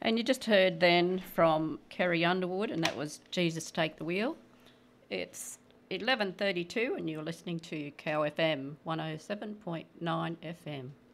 And you just heard then from Kerry Underwood, and that was Jesus Take the Wheel. It's 11:32 and you're listening to Cow FM 107.9 FM.